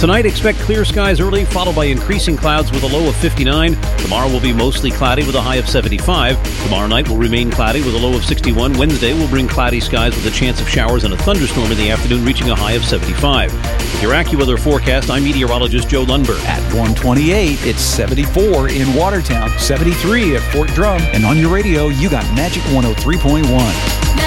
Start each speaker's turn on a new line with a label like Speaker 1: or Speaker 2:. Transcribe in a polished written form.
Speaker 1: Tonight, expect clear skies early, followed by increasing clouds with a low of 59. Tomorrow will be mostly cloudy with a high of 75. Tomorrow night will remain cloudy with a low of 61. Wednesday will bring cloudy skies with a chance of showers and a thunderstorm in the afternoon, reaching a high of 75. With your AccuWeather forecast, I'm meteorologist Joe Lundberg.
Speaker 2: At 128, it's 74 in Watertown, 73 at Fort Drum, and on your radio, you got Magic 103.1.